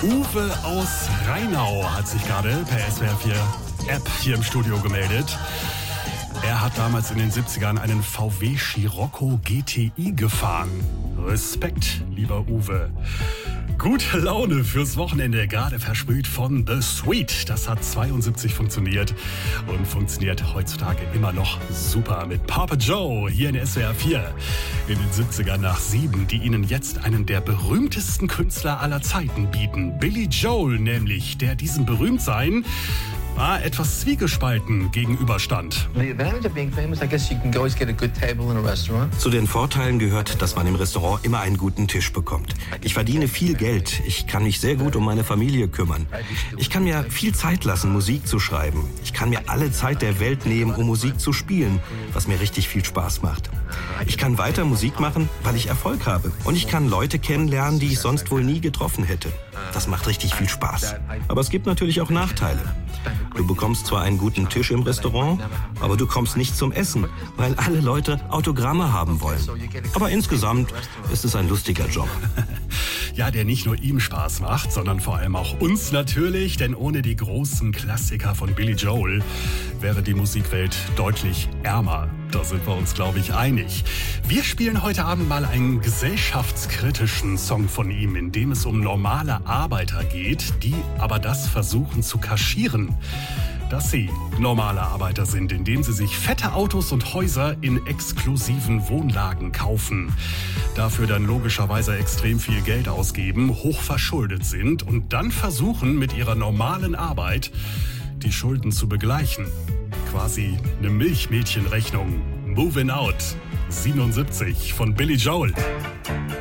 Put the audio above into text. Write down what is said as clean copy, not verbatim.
Uwe aus Rheinau hat sich gerade per SWR 4 App hier im Studio gemeldet. Er hat damals in den 70ern einen VW Scirocco GTI gefahren. Respekt, lieber Uwe. Gute Laune fürs Wochenende, gerade versprüht von The Sweet. Das hat 72 funktioniert und funktioniert heutzutage immer noch super mit Papa Joe hier in SWR 4. In den 70ern nach 7, die Ihnen jetzt einen der berühmtesten Künstler aller Zeiten bieten. Billy Joel nämlich, der diesem Berühmtsein etwas zwiegespalten gegenüberstand. Zu den Vorteilen gehört, dass man im Restaurant immer einen guten Tisch bekommt. Ich verdiene viel Geld. Ich kann mich sehr gut um meine Familie kümmern. Ich kann mir viel Zeit lassen, Musik zu schreiben. Ich kann mir alle Zeit der Welt nehmen, um Musik zu spielen, was mir richtig viel Spaß macht. Ich kann weiter Musik machen, weil ich Erfolg habe. Und ich kann Leute kennenlernen, die ich sonst wohl nie getroffen hätte. Das macht richtig viel Spaß. Aber es gibt natürlich auch Nachteile. Du bekommst zwar einen guten Tisch im Restaurant, aber du kommst nicht zum Essen, weil alle Leute Autogramme haben wollen. Aber insgesamt ist es ein lustiger Job. Ja, der nicht nur ihm Spaß macht, sondern vor allem auch uns natürlich, denn ohne die großen Klassiker von Billy Joel wäre die Musikwelt deutlich ärmer. Da sind wir uns, glaube ich, einig. Wir spielen heute Abend mal einen gesellschaftskritischen Song von ihm, in dem es um normale Arbeiter geht, die aber das versuchen zu kaschieren, dass sie normale Arbeiter sind, indem sie sich fette Autos und Häuser in exklusiven Wohnlagen kaufen. Dafür dann logischerweise extrem viel Geld ausgeben, hochverschuldet sind und dann versuchen, mit ihrer normalen Arbeit die Schulden zu begleichen. Quasi eine Milchmädchenrechnung. Moving Out 77 von Billy Joel.